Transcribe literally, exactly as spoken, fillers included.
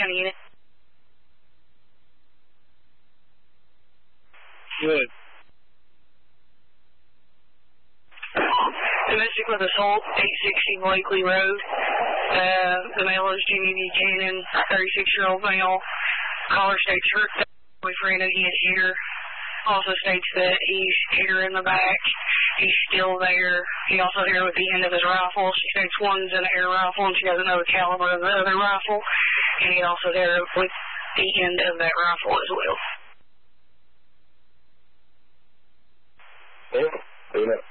unit. Good. Domestic with assault, eight sixty Blakely Road. Uh, the male is Jimmy Buchanan, thirty-six-year-old male. Caller states hurt the boyfriend and he is here. Also states that he's here in the back. He's still there. He also here with the end of his rifle. She states one's an air rifle and she doesn't know the caliber of the other rifle. And he's also there with the end of that rifle as well. Yeah,